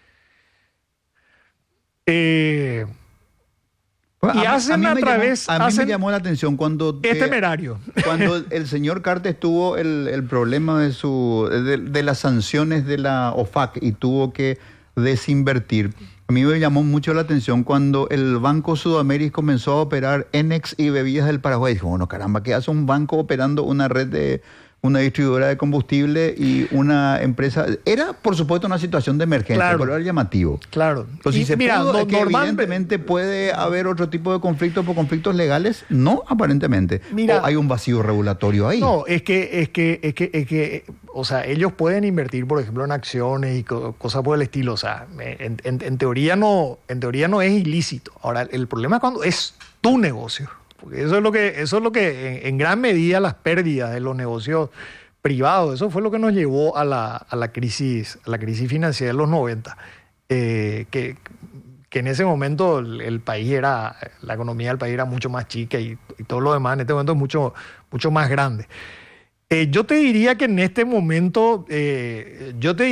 N: Y hacen a través...
O: A mí me llamó la atención cuando...
N: Es temerario.
O: Cuando el señor Cartes tuvo el problema de las sanciones de la OFAC y tuvo que desinvertir. A mí me llamó mucho la atención cuando el Banco Sudamérica comenzó a operar Enex y Bebidas del Paraguay. Dijo, bueno, caramba, ¿qué hace un banco operando una red de... una distribuidora de combustible y una empresa? Era, por supuesto, una situación de emergencia,
N: claro,
O: pero era llamativo.
N: Claro.
O: Entonces, si se pudo, es que evidentemente puede haber otro tipo de conflictos por conflictos legales, no aparentemente.
N: Mira,
O: o hay un vacío regulatorio ahí.
N: No, es que, o sea, ellos pueden invertir, por ejemplo, en acciones y cosas por el estilo. O sea, en teoría no es ilícito. Ahora, el problema es cuando es tu negocio. Porque eso es lo que en gran medida las pérdidas de los negocios privados, eso fue lo que nos llevó a la crisis financiera de los 90. Que en ese momento la economía del país era mucho más chica y todo lo demás en este momento es mucho más grande. Yo te diría que en este momento, lo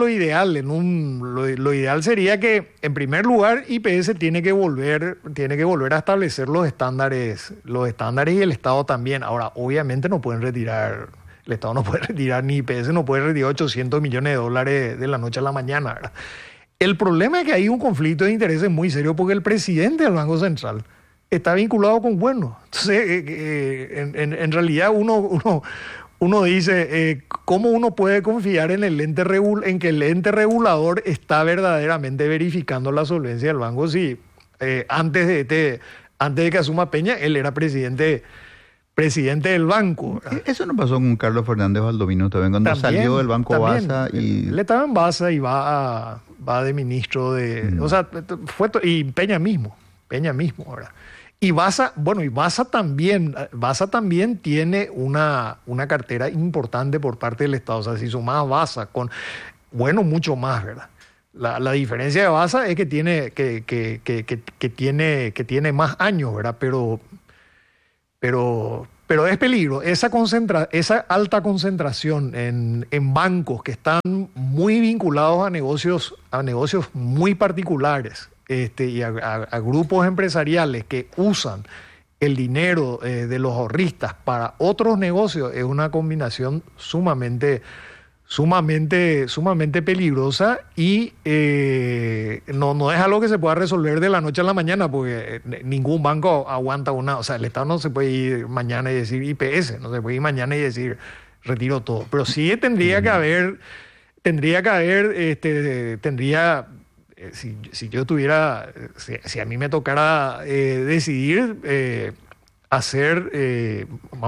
N: ideal sería que, en primer lugar, IPS tiene que volver a establecer los estándares y el Estado también. Ahora, obviamente el Estado no puede retirar, ni IPS no puede retirar $800 millones de la noche a la mañana, ¿verdad? El problema es que hay un conflicto de intereses muy serio porque el presidente del Banco Central está vinculado con Bueno. Entonces, en realidad uno uno dice, ¿cómo uno puede confiar en en que el ente regulador está verdaderamente verificando la solvencia del banco? Si antes de que asuma Peña, él era presidente del banco.
O: Eso no pasó con Carlos Fernández Valdomino también, cuando salió del Banco Baza.
N: Él estaba en Baza y va de ministro de... O sea, y Peña mismo, ¿verdad? Y Baza también tiene una cartera importante por parte del Estado. O sea, si sumás Baza con, mucho más, ¿verdad? La diferencia de Baza es que tiene más años, ¿verdad? Pero es peligro. Esa alta concentración en bancos que están muy vinculados a negocios muy particulares, y a grupos empresariales que usan el dinero de los ahorristas para otros negocios, es una combinación sumamente peligrosa y no es algo que se pueda resolver de la noche a la mañana, porque ningún banco aguanta o sea, el Estado no se puede ir mañana y decir IPS, no se puede ir mañana y decir retiro todo, pero sí tendría que haber, si yo tuviera, si a mí me tocara decidir, hacer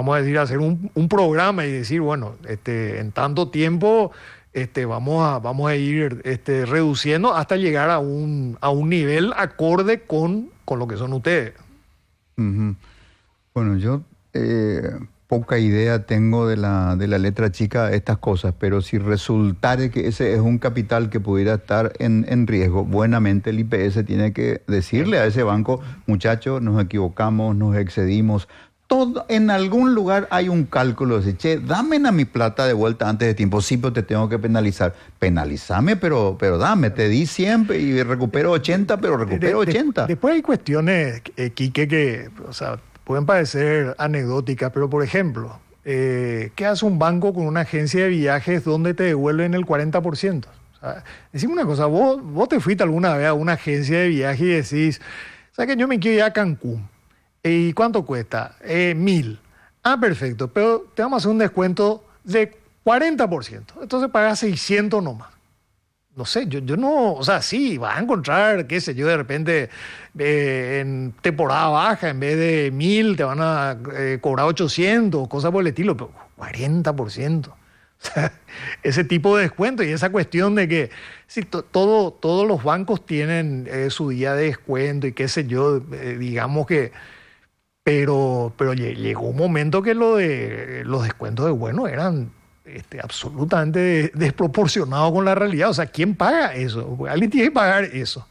N: un programa y decir, en tanto tiempo vamos a ir reduciendo hasta llegar a un nivel acorde con lo que son ustedes.
O: Uh-huh. Bueno, yo poca idea tengo de la letra chica de estas cosas, pero si resultare que ese es un capital que pudiera estar en riesgo, buenamente el IPS tiene que decirle a ese banco, muchachos, nos equivocamos, nos excedimos. En algún lugar hay un cálculo de decir, dame a mi plata de vuelta antes de tiempo, sí, pero te tengo que penalizar. Penalizame, pero dame, te di 100 y recupero 80, pero recupero 80.
N: Después hay cuestiones, Quique, que, o sea, pueden parecer anecdóticas, pero por ejemplo, ¿qué hace un banco con una agencia de viajes donde te devuelven el 40%? O sea, decime una cosa, vos te fuiste alguna vez a una agencia de viaje y decís, ¿sabes que yo me quiero ir a Cancún? ¿Y cuánto cuesta? 1.000. Ah, perfecto, pero te vamos a hacer un descuento de 40%. Entonces pagas 600 nomás. No sé, yo no, o sea, sí, vas a encontrar, qué sé yo, de repente en temporada baja, en vez de 1.000 te van a cobrar 800, cosas por el estilo, pero 40%. O sea, ese tipo de descuento y esa cuestión de que sí, todos los bancos tienen su día de descuento y qué sé yo, digamos que... Pero llegó un momento que los descuentos de eran... absolutamente desproporcionado con la realidad. O sea, ¿quién paga eso? Alguien tiene que pagar eso.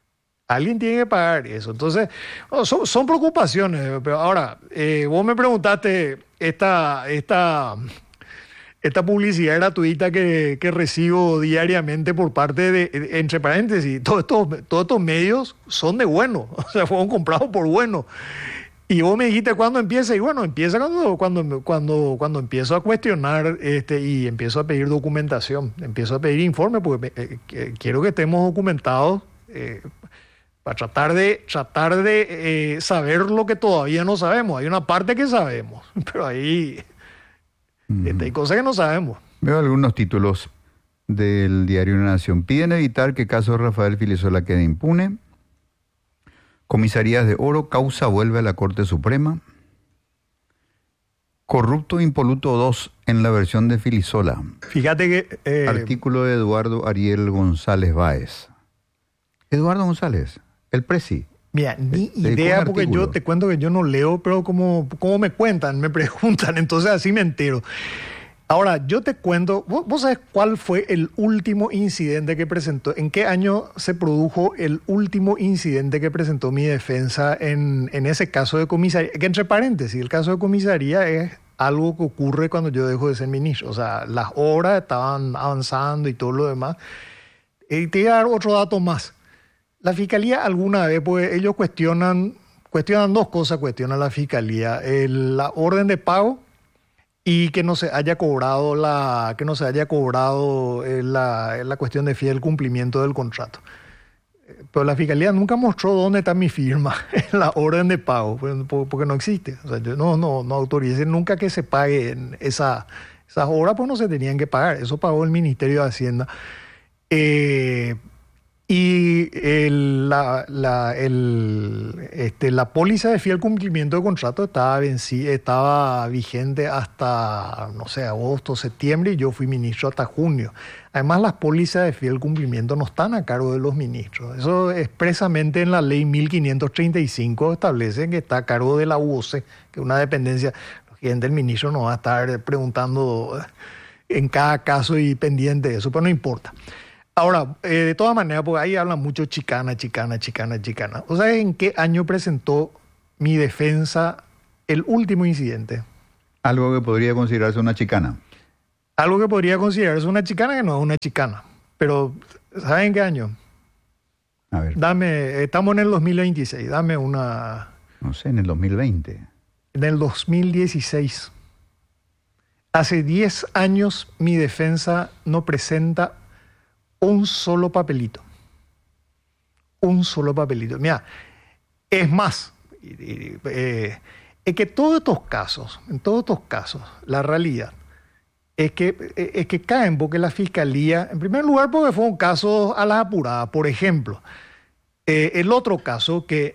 N: Entonces, son preocupaciones. Pero ahora, vos me preguntaste esta publicidad gratuita que recibo diariamente por parte de, entre paréntesis, todos estos medios son de bueno. O sea, fueron comprados por bueno. Y vos me dijiste cuándo empieza, y empieza cuando empiezo a cuestionar y empiezo a pedir documentación, empiezo a pedir informes, porque quiero que estemos documentados para tratar de saber lo que todavía no sabemos. Hay una parte que sabemos, pero hay cosas que no sabemos.
O: Veo algunos títulos del diario La Nación. Piden evitar que caso Rafael Filisola quede impune. Comisarías de Oro, causa vuelve a la Corte Suprema. Corrupto impoluto 2 en la versión de Filisola.
N: Fíjate que...
O: Artículo de Eduardo Ariel González Báez. Eduardo González, el presi.
N: Mira, ni idea, porque yo te cuento que yo no leo, pero como me cuentan, me preguntan, entonces así me entero. Ahora, yo te cuento, ¿vos sabés cuál fue el último incidente que presentó? ¿En qué año se produjo el último incidente que presentó mi defensa en ese caso de comisaría? Que entre paréntesis, el caso de comisaría es algo que ocurre cuando yo dejo de ser ministro. O sea, las obras estaban avanzando y todo lo demás. Y te voy a dar otro dato más. La Fiscalía alguna vez, pues ellos cuestionan dos cosas, cuestionan la Fiscalía. La orden de pago y que no se haya cobrado la cuestión de fiel cumplimiento del contrato. Pero la Fiscalía nunca mostró dónde está mi firma en la orden de pago, porque no existe. O sea, yo no autoricé nunca que se pague esa Esas obras pues no se tenían que pagar, eso pagó el Ministerio de Hacienda. La póliza de fiel cumplimiento de contrato estaba vigente hasta, no sé, agosto, septiembre, y yo fui ministro hasta junio. Además, las pólizas de fiel cumplimiento no están a cargo de los ministros. Eso expresamente en la ley 1535 establece que está a cargo de la UOC, que es una dependencia. Lógicamente el ministro no va a estar preguntando en cada caso y pendiente de eso, pero no importa. Ahora, de todas maneras, porque ahí hablan mucho chicana. ¿O sabes en qué año presentó mi defensa el último incidente?
O: Algo que podría considerarse una chicana.
N: Algo que podría considerarse una chicana, que no es una chicana. Pero, ¿saben en qué año?
O: A ver.
N: Estamos en el 2026, dame una...
O: No sé, en el 2020.
N: En el 2016. Hace 10 años mi defensa no presenta un solo papelito. Un solo papelito. Mira, es más, es que en todos estos casos, la realidad es que caen porque la Fiscalía, en primer lugar porque fue un caso a las apuradas. Por ejemplo, el otro caso, el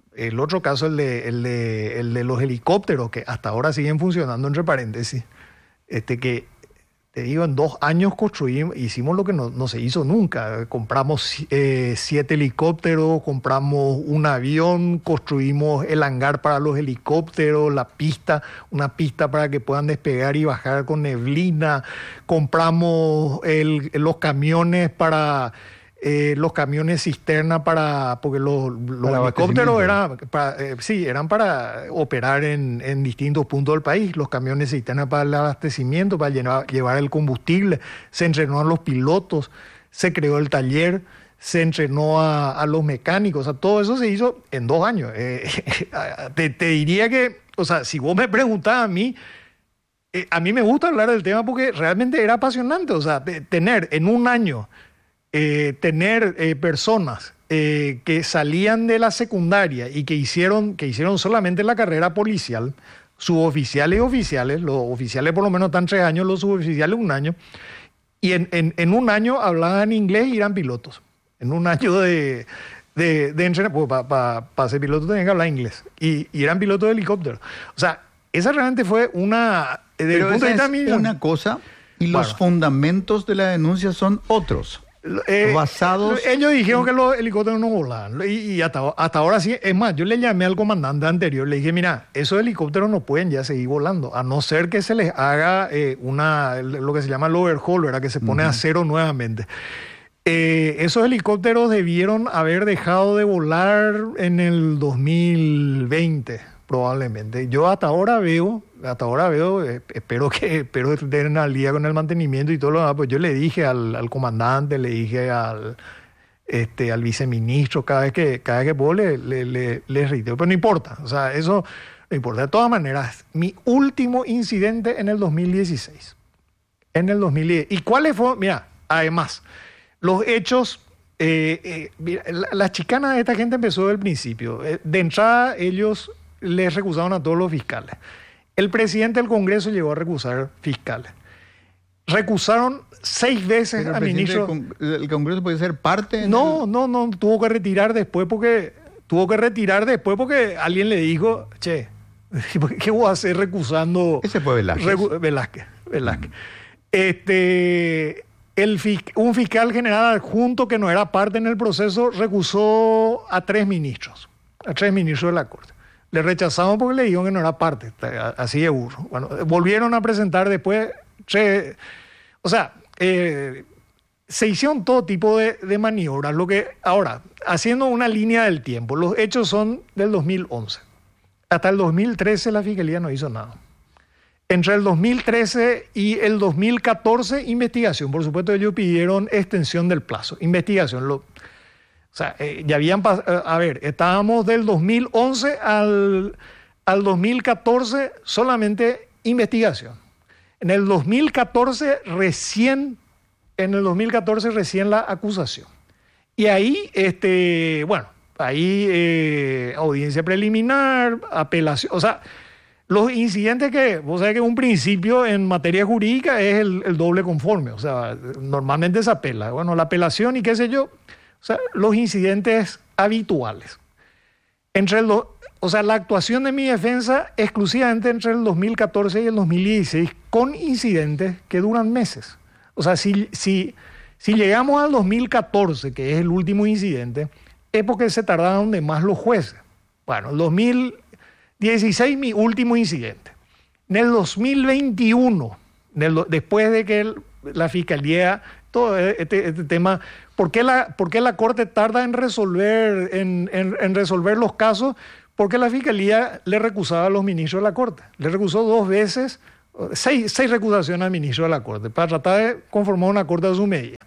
N: de los helicópteros, que hasta ahora siguen funcionando, entre paréntesis, que te digo, en 2 años hicimos lo que no se hizo nunca. Compramos 7 helicópteros, compramos un avión, construimos el hangar para los helicópteros, una pista para que puedan despegar y bajar con neblina. Compramos los camiones los camiones cisterna porque los helicópteros eran para operar en distintos puntos del país. Los camiones cisterna para el abastecimiento, para llevar el combustible. Se entrenó a los pilotos, se creó el taller, se entrenó a los mecánicos. O sea, todo eso se hizo en 2 años. Te diría que, o sea, si vos me preguntás a mí me gusta hablar del tema porque realmente era apasionante. O sea, tener en un año... personas que salían de la secundaria y que hicieron solamente la carrera policial, suboficiales y oficiales, los oficiales por lo menos están 3 años, los suboficiales 1 año, y en 1 año hablaban inglés y eran pilotos. En 1 año de entrenamiento, pues para ser piloto tenían que hablar inglés, y eran pilotos de helicóptero. O sea, esa realmente fue una...
O: Pero esa es una cosa, y los fundamentos de la denuncia son otros. Basados...
N: Ellos dijeron que los helicópteros no volaban, y hasta ahora sí. Es más, yo le llamé al comandante anterior, le dije, mira, esos helicópteros no pueden ya seguir volando, a no ser que se les haga lo que se llama el overhaul, ¿verdad? Que se pone a cero nuevamente. Esos helicópteros debieron haber dejado de volar en el 2020, probablemente. Yo hasta ahora veo, espero estén al día con el mantenimiento y todo lo demás. Pues yo le dije al comandante, le dije al viceministro, cada vez que puedo le reitero, pero no importa, o sea, eso no importa. De todas maneras, mi último incidente en el 2016. ¿Y cuáles fueron? Mira, además, los hechos... la chicana de esta gente empezó desde el principio. De entrada, ellos les recusaron a todos los fiscales. El presidente del Congreso llegó a recusar fiscales. Recusaron 6 veces a ministros.
O: ¿El Congreso puede ser parte?
N: No, tuvo que retirar después porque alguien le dijo, che, ¿qué voy a hacer recusando?
O: Ese fue
N: Velázquez. Un fiscal general adjunto que no era parte en el proceso recusó a 3 ministros de la Corte. Le rechazamos porque le dijeron que no era parte, así de burro. Bueno, volvieron a presentar después, se hicieron todo tipo de maniobras. Ahora, haciendo una línea del tiempo, los hechos son del 2011. Hasta el 2013 la Fiscalía no hizo nada. Entre el 2013 y el 2014, investigación. Por supuesto, ellos pidieron extensión del plazo. Investigación. Ya habían pasado... estábamos del 2011 al 2014 solamente investigación. En el 2014 recién la acusación. Y ahí, audiencia preliminar, apelación... Los incidentes que, vos sabés que un principio en materia jurídica es el doble conforme, o sea, normalmente se apela. Bueno, la apelación y qué sé yo, o sea, los incidentes habituales. O sea, la actuación de mi defensa exclusivamente entre el 2014 y el 2016 con incidentes que duran meses. O sea, si llegamos al 2014, que es el último incidente, es porque se tardaron de más los jueces. Bueno, el 2016 mi último incidente. En el 2021, después de que la Fiscalía, todo este tema, ¿por qué la Corte tarda en resolver, en resolver los casos? Porque la Fiscalía le recusaba a los ministros de la Corte. Le recusó 2 veces, 6 recusaciones al ministro de la Corte, para tratar de conformar una Corte a su medida.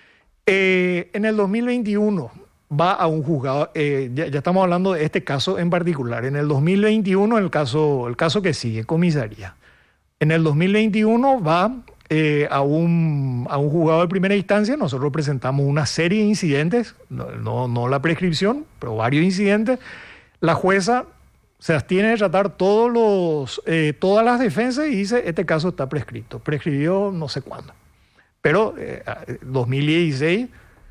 N: En el 2021 va a un juzgado, ya estamos hablando de este caso en particular. En el 2021, el caso que sigue, comisaría. En el 2021 va a un juzgado de primera instancia. Nosotros presentamos una serie de incidentes, no la prescripción, pero varios incidentes. La jueza se abstiene de tratar todas las defensas y dice, este caso está prescrito. Prescribió no sé cuándo. Pero 2016,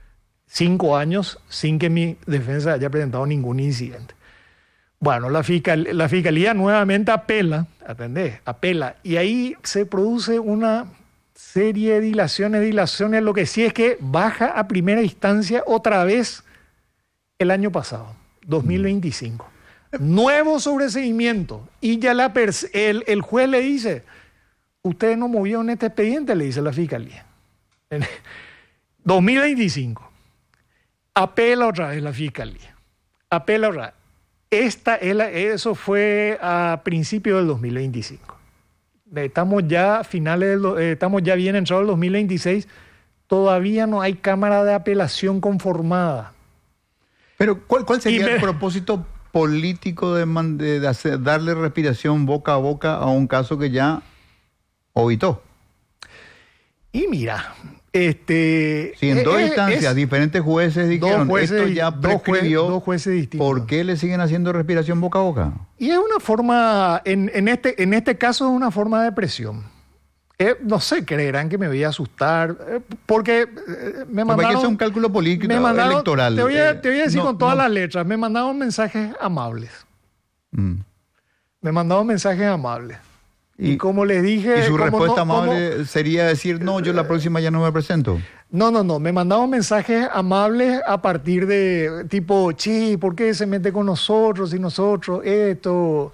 N: 5 años sin que mi defensa haya presentado ningún incidente. Bueno, la Fiscalía nuevamente apela, ¿entendés? Apela. Y ahí se produce una serie de dilaciones. Lo que sí es que baja a primera instancia otra vez el año pasado, 2025. Nuevo sobreseguimiento. Y ya el juez le dice, ustedes no movieron este expediente, le dice la Fiscalía. En 2025. Apela otra vez la Fiscalía. Apela otra vez. Eso fue a principios del 2025. Estamos ya bien entrados el 2026. Todavía no hay cámara de apelación conformada.
O: Pero ¿cuál sería el propósito político de darle respiración boca a boca a un caso que ya obitó?
N: Y mira,
O: si en 2 instancias diferentes jueces dijeron esto ya prescribió,
N: 2 jueces distintos.
O: ¿Por qué le siguen haciendo respiración boca a boca?
N: Y es una forma, en este caso es una forma de presión. No sé, creerán que me voy a asustar, porque me mandaron...
O: Hay que hacer un cálculo político electoral.
N: Te voy a decir con todas las letras, me mandaron mensajes amables. Me mandaron mensajes amables. Y como les dije...
O: ¿Y su respuesta amable sería decir, no, yo la próxima ya no me presento?
N: No, me mandaban mensajes amables a partir de tipo, che, ¿por qué se mete con nosotros y nosotros esto?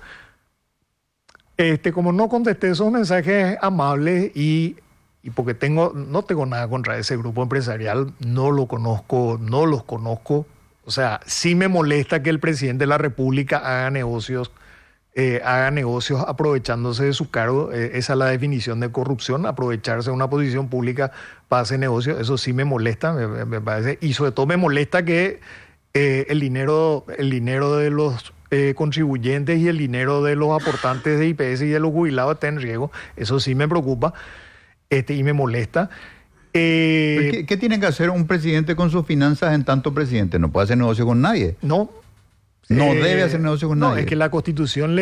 N: Como no contesté esos mensajes amables y porque no tengo nada contra ese grupo empresarial, no los conozco. O sea, sí me molesta que el presidente de la República haga negocios aprovechándose de su cargo. Esa es la definición de corrupción, aprovecharse de una posición pública para hacer negocios. Eso sí me molesta, me parece. Y sobre todo me molesta que el dinero de los contribuyentes y el dinero de los aportantes de IPS y de los jubilados esté en riesgo. Eso sí me preocupa y me molesta.
O: ¿Qué tiene que hacer un presidente con sus finanzas en tanto presidente? No puede hacer negocio con nadie.
N: No
O: debe hacer negocio con nadie.
N: No, es que la Constitución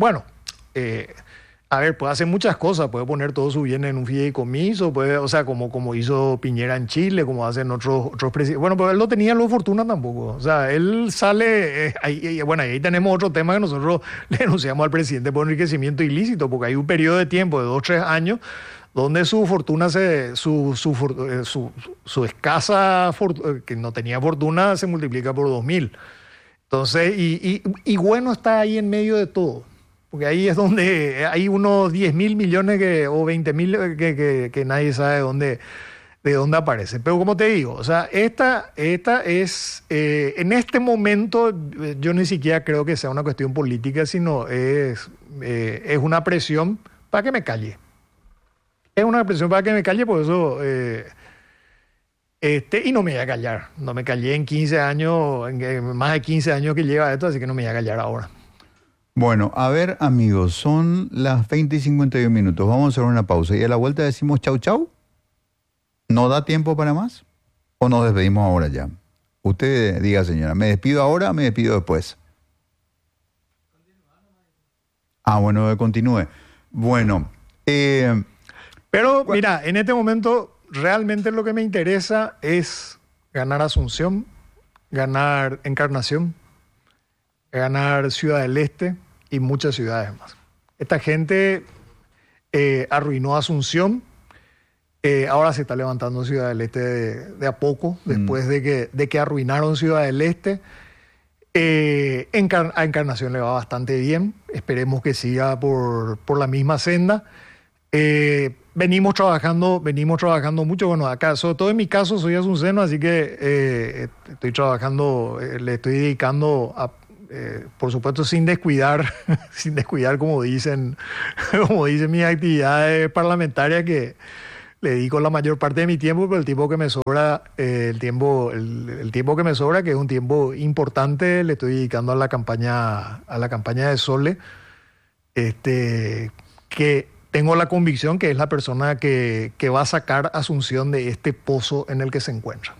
N: puede hacer muchas cosas, puede poner todo su bien en un fideicomiso, como hizo Piñera en Chile, como hacen otros presidentes. Bueno, pero él no tenía luego fortuna tampoco. O sea, él sale, ahí tenemos otro tema que nosotros le denunciamos al presidente por enriquecimiento ilícito, porque hay un periodo de tiempo de 2 o 3 años donde su fortuna, su escasa fortuna, que no tenía fortuna, se multiplica por 2.000. Entonces, y bueno está ahí en medio de todo. Porque ahí es donde hay unos 10.000 millones o 20.000 que nadie sabe de dónde aparece. Pero como te digo, o sea, esta es, en este momento, yo ni siquiera creo que sea una cuestión política, sino es una presión para que me calle. Es una presión para que me calle, por eso... y no me voy a callar. No me callé en 15 años, más de 15 años que lleva esto, así que no me voy a callar ahora.
O: Bueno, a ver, amigos, son las 20:51. Vamos a hacer una pausa y a la vuelta decimos chau, chau. ¿No da tiempo para más? ¿O nos despedimos ahora ya? Usted diga, señora, ¿me despido ahora o me despido después? Ah, bueno, que continúe. Bueno.
N: Pero mira, en este momento realmente lo que me interesa es ganar Asunción, ganar Encarnación, ganar Ciudad del Este y muchas ciudades más. Esta gente arruinó Asunción, ahora se está levantando Ciudad del Este de a poco, después de que arruinaron Ciudad del Este. A Encarnación le va bastante bien, esperemos que siga por la misma senda. Venimos trabajando mucho, bueno, acá, sobre todo en mi caso soy asunceno, así que estoy trabajando, le estoy dedicando a, por supuesto sin descuidar, como dicen mis actividades parlamentarias, que le dedico la mayor parte de mi tiempo, pero el tiempo que me sobra, el tiempo que me sobra, que es un tiempo importante, le estoy dedicando a la campaña de Sole, que tengo la convicción que es la persona que va a sacar a Asunción de este pozo en el que se encuentra.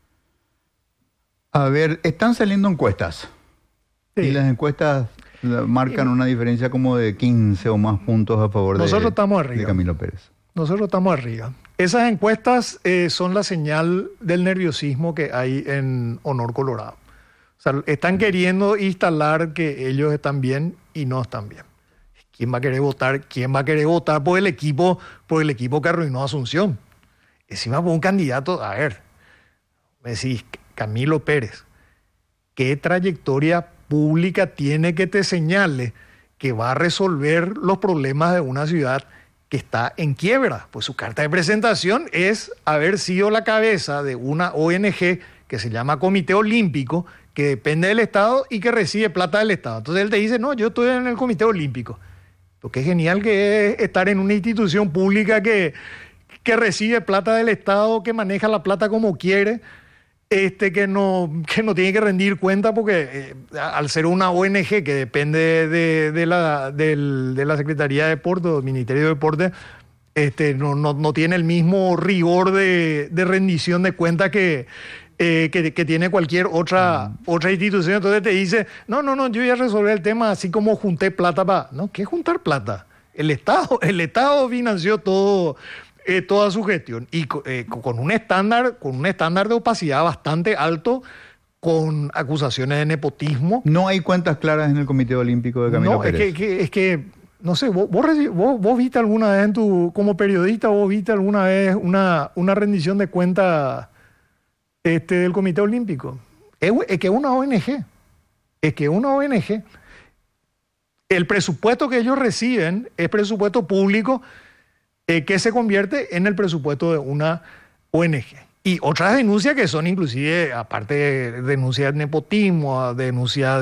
O: A ver, están saliendo encuestas. Sí. Y las encuestas marcan una diferencia como de 15 o más puntos a favor de Camilo Pérez.
N: Nosotros estamos arriba. Esas encuestas son la señal del nerviosismo que hay en Honor Colorado. O sea, están queriendo instalar que ellos están bien y no están bien. ¿Quién va a querer votar? ¿Quién va a querer votar por el equipo que arruinó a Asunción? Encima por un candidato, a ver, me decís, Camilo Pérez, ¿qué trayectoria pública tiene que te señale que va a resolver los problemas de una ciudad que está en quiebra? Pues su carta de presentación es haber sido la cabeza de una ONG que se llama Comité Olímpico, que depende del Estado y que recibe plata del Estado. Entonces él te dice, no, yo estoy en el Comité Olímpico. Lo que es genial que es estar en una institución pública que recibe plata del Estado, que maneja la plata como quiere, que no tiene que rendir cuenta porque al ser una ONG que depende de la Secretaría de Deporte o del Ministerio de Deporte, no tiene el mismo rigor de rendición de cuentas que tiene cualquier otra institución. Entonces te dice, no, yo voy a resolver el tema así como junté plata para... No, ¿qué es juntar plata? El Estado financió toda su gestión y con un estándar de opacidad bastante alto, con acusaciones de nepotismo.
O: No hay cuentas claras en el Comité Olímpico de Camilo Pérez.
N: Es que no sé, vos viste alguna vez como periodista, vos viste alguna vez una rendición de cuentas del Comité Olímpico. Es que es una ONG. El presupuesto que ellos reciben es presupuesto público que se convierte en el presupuesto de una ONG. Y otras denuncias que son inclusive, aparte de denuncias de nepotismo, denuncias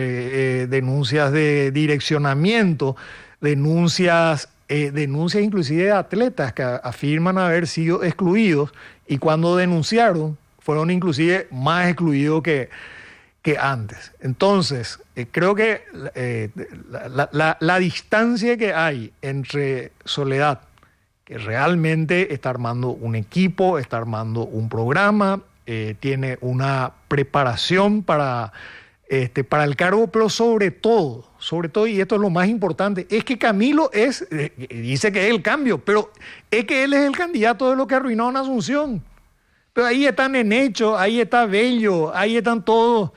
N: de direccionamiento, denuncias inclusive de atletas que afirman haber sido excluidos y cuando denunciaron fueron inclusive más excluidos que antes. Entonces, creo que la distancia que hay entre Soledad, que realmente está armando un equipo, está armando un programa, tiene una preparación para el cargo, pero sobre todo, y esto es lo más importante, es que Camilo dice que es el cambio, pero es que él es el candidato de lo que arruinó a Asunción. Pero ahí están Enecho, ahí está Bello, ahí están todos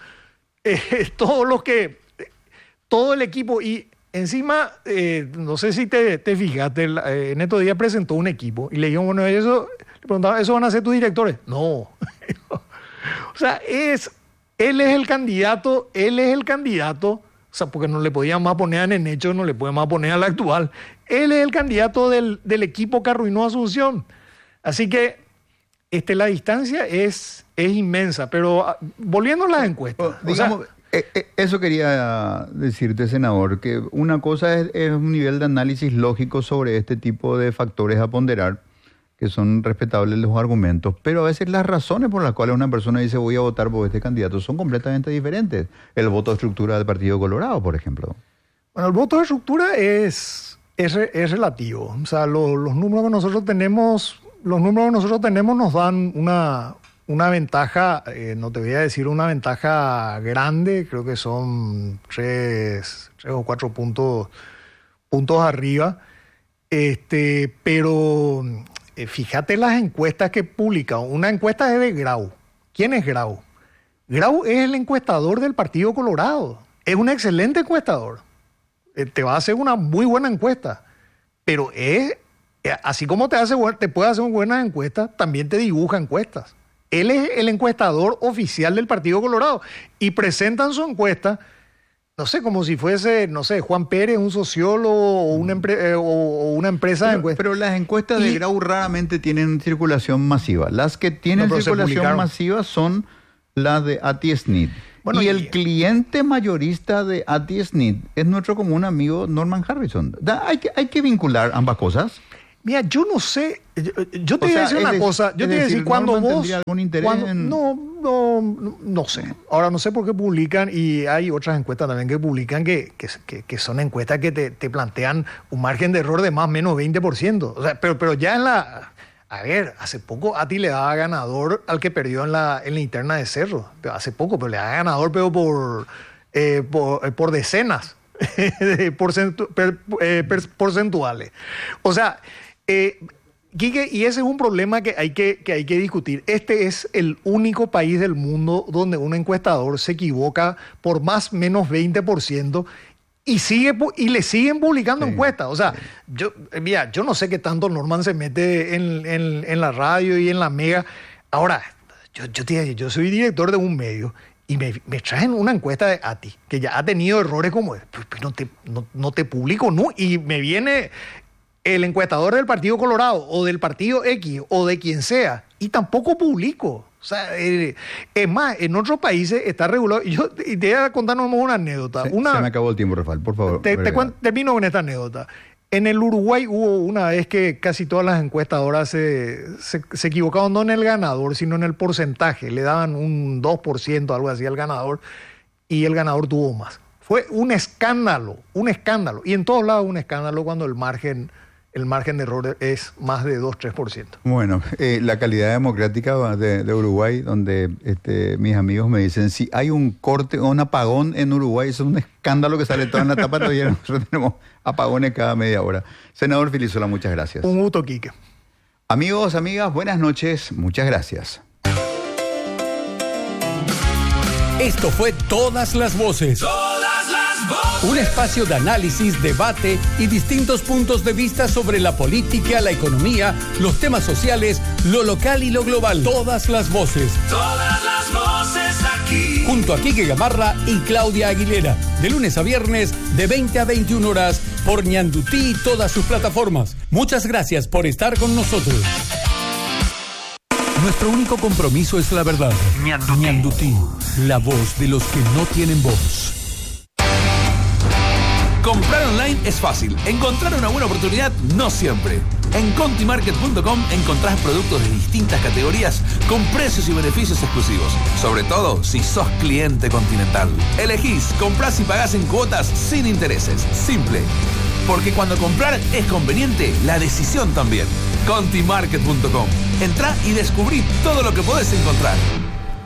N: todo el equipo. Y encima, no sé si te fijaste, en estos días presentó un equipo y le dijeron, bueno, le preguntaba, ¿eso van a ser tus directores? No. O sea, él es el candidato, o sea, porque no le podían más poner a Nenecho, no le pueden más poner al actual. Él es el candidato del equipo que arruinó a Asunción. Así que la distancia es inmensa, pero volviendo a las encuestas.
O: Digamos, eso quería decirte, senador, que una cosa es un nivel de análisis lógico sobre este tipo de factores a ponderar, que son respetables los argumentos, pero a veces las razones por las cuales una persona dice voy a votar por este candidato son completamente diferentes. El voto de estructura del Partido Colorado, por ejemplo.
N: Bueno, el voto de estructura es relativo. O sea, los números que nosotros tenemos nos dan una ventaja, no te voy a decir una ventaja grande, creo que son 3 o 4 puntos puntos arriba. Pero fíjate las encuestas que publica. Una encuesta es de Grau. ¿Quién es Grau? Grau es el encuestador del Partido Colorado. Es un excelente encuestador. Te va a hacer una muy buena encuesta. Pero así como te puede hacer buenas encuestas, también te dibuja encuestas. Él es el encuestador oficial del Partido Colorado. Y presentan su encuesta, no sé, como si fuese, no sé, Juan Pérez, un sociólogo o una empresa de encuestas.
O: Pero las encuestas de Grau raramente tienen circulación masiva. Las que tienen circulación masiva son las de ATI-SNID. Bueno, y el cliente mayorista de ATI-SNID es nuestro común amigo Norman Harrison. Hay que vincular ambas cosas.
N: Mira, yo no sé, yo te voy a decir una cosa, yo te voy a decir cuando vos... ¿Tendría algún interés en...? No sé, ahora no sé por qué publican, y hay otras encuestas también que publican que son encuestas que te plantean un margen de error de más o menos 20%, o sea, pero ya en la... A ver, hace poco ATI le daba ganador al que perdió en la interna de Cerro, pero hace poco, pero le daba ganador pero por decenas porcentuales. O sea, Quique, y ese es un problema que hay que discutir. Este es el único país del mundo donde un encuestador se equivoca por más o menos 20% y le siguen publicando encuestas. O sea, yo no sé qué tanto Norman se mete en la radio y en la Mega. Ahora, yo soy director de un medio y me traen una encuesta de ATI que ya ha tenido errores como pues no te publico, ¿no? Y me viene el encuestador del Partido Colorado o del Partido X o de quien sea y tampoco publico. O sea, es más, en otros países está regulado. Y te voy a contar una anécdota. Se
O: me acabó el tiempo, Rafael, por favor.
N: Termino con esta anécdota. En el Uruguay hubo una vez que casi todas las encuestadoras se equivocaban, no en el ganador, sino en el porcentaje. Le daban un 2%, algo así al ganador, y el ganador tuvo más. Fue un escándalo. Y en todos lados un escándalo cuando el margen de error es más de 2-3%.
O: Bueno, la calidad democrática de Uruguay, donde mis amigos me dicen, si hay un corte o un apagón en Uruguay, eso es un escándalo que sale toda en la tapa, todavía nosotros tenemos apagones cada media hora. Senador Filisola, muchas gracias.
N: Un gusto, Quique.
O: Amigos, amigas, buenas noches, muchas gracias.
F: Esto fue Todas las Voces. Un espacio de análisis, debate y distintos puntos de vista sobre la política, la economía, los temas sociales, lo local y lo global. Todas las voces.
P: Todas las voces aquí.
F: Junto a Quique Gamarra y Claudia Aguilera. De lunes a viernes, de 20 a 21 horas, por Ñandutí y todas sus plataformas. Muchas gracias por estar con nosotros. Nuestro único compromiso es la verdad. Ñandutí, la voz de los que no tienen voz.
Q: Comprar online es fácil. Encontrar una buena oportunidad, no siempre. En contimarket.com encontrás productos de distintas categorías con precios y beneficios exclusivos. Sobre todo si sos cliente Continental. Elegís, comprás y pagás en cuotas sin intereses. Simple. Porque cuando comprar es conveniente, la decisión también. Contimarket.com. Entrá y descubrí todo lo que podés encontrar.